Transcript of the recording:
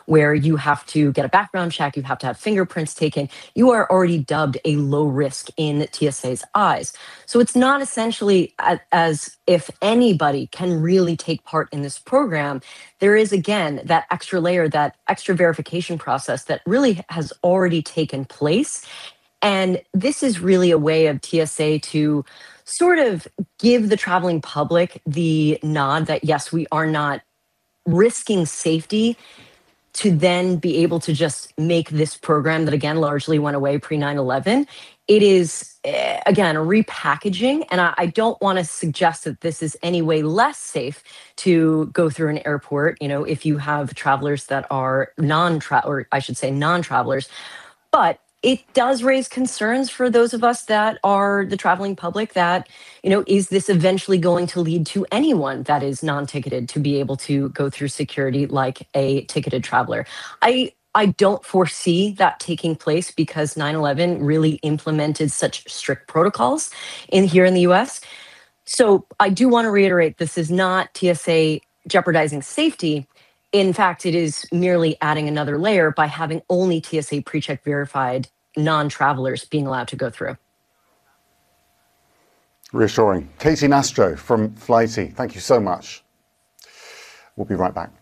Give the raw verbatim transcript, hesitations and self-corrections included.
where you have to get a background check, you have to have fingerprints taken. You are already dubbed a low risk in T S A's eyes. So it's not essentially a- as if anybody can really take part in this program. There is, again, that extra layer, that extra verification process that really has already taken place. And this is really a way of T S A to sort of give the traveling public the nod that, yes, we are not risking safety to then be able to just make this program that, again, largely went away pre nine eleven. It is, eh, again, a repackaging. And I, I don't want to suggest that this is any way less safe to go through an airport, you know, if you have travelers that are non-tra, or I should say non-travelers. But it does raise concerns for those of us that are the traveling public that, you know, is this eventually going to lead to anyone that is non-ticketed to be able to go through security like a ticketed traveler? I I don't foresee that taking place because nine eleven really implemented such strict protocols in here in the U S. So I do want to reiterate, this is not T S A jeopardizing safety. In fact, it is merely adding another layer by having only T S A PreCheck verified non-travelers being allowed to go through. Reassuring. Katie Nastro from Flighty, thank you so much. We'll be right back.